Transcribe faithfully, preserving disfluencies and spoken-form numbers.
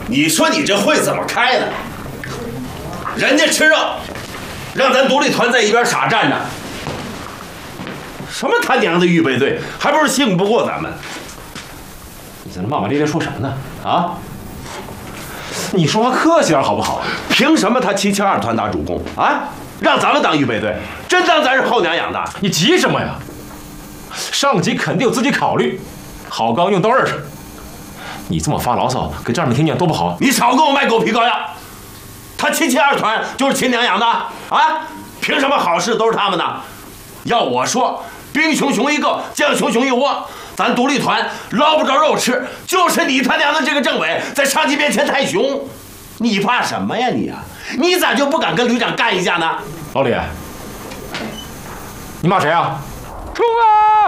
你说你这会怎么开呢？人家吃肉，让咱独立团在一边傻站着。什么他娘的预备队，还不是信不过咱们？ 你在那骂骂咧咧说什么呢？啊？你说话客气点好不好？ 凭什么他七七二团打主攻啊？让咱们当预备队，真当咱是后娘养的？ 你急什么呀？上级肯定有自己考虑，好钢用到刃上。你这么发牢骚，给丈人们听见多不好。 你少给我卖狗皮膏药！他七七二团就是亲娘养的啊？凭什么好事都是他们的？要我说，兵熊熊一个，将熊熊一窝。咱独立团捞不着肉吃，就是你他娘的这个政委在上级面前太熊。你怕什么呀你啊？你咋就不敢跟旅长干一架呢？ 老李，你骂谁啊？ 冲啊！